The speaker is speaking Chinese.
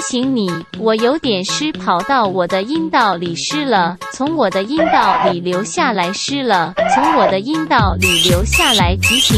醒你，我有点湿，跑到我的阴道里湿了，从我的阴道里流下来湿了，从我的阴道里流下来，提醒